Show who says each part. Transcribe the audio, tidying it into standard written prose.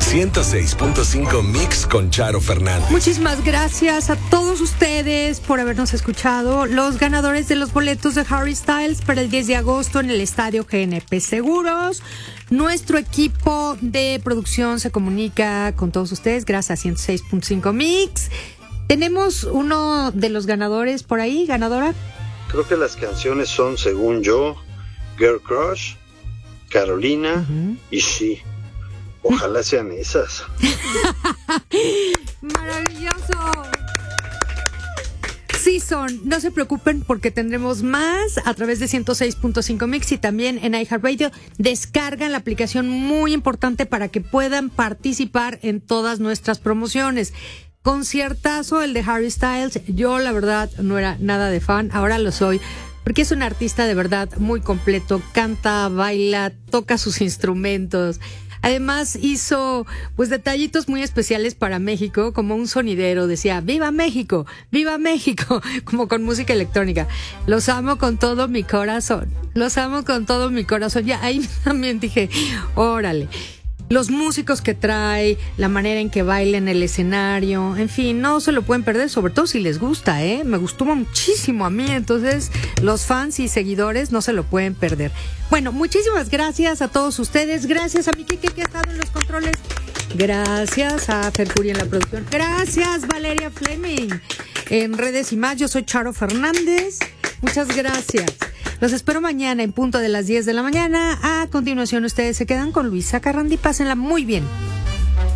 Speaker 1: 106.5 Mix con Charo Fernández.
Speaker 2: Muchísimas gracias a todos ustedes por habernos escuchado. Los ganadores de los boletos de Harry Styles para el 10 de agosto en el Estadio GNP Seguros. Nuestro equipo de producción se comunica con todos ustedes gracias a 106.5 Mix. Tenemos uno de los ganadores por ahí, ganadora.
Speaker 3: Creo que las canciones son, según yo, Girl Crush, Carolina y Sí. Ojalá sean esas.
Speaker 2: ¡Maravilloso! Sí son, no se preocupen porque tendremos más a través de 106.5 Mix y también en iHeartRadio. Descargan la aplicación, muy importante para que puedan participar en todas nuestras promociones. Conciertazo el de Harry Styles. Yo la verdad no era nada de fan, ahora lo soy. Porque es un artista de verdad muy completo, canta, baila, toca sus instrumentos. Además hizo pues detallitos muy especiales para México, como un sonidero, decía ¡Viva México! ¡Viva México! Como con música electrónica. Los amo con todo mi corazón. Los amo con todo mi corazón. Ya ahí también dije, órale. Los músicos que trae, la manera en que baila en el escenario, en fin, no se lo pueden perder, sobre todo si les gusta, me gustó muchísimo a mí, entonces los fans y seguidores no se lo pueden perder. Bueno, muchísimas gracias a todos ustedes, gracias a mi Kike que ha estado en los controles, gracias a Fercuri en la producción, gracias Valeria Fleming en redes y más, yo soy Charo Fernández, muchas gracias. Los espero mañana en punto de las 10 de la mañana. A continuación, ustedes se quedan con Luisa Carrandi. Pásenla muy bien.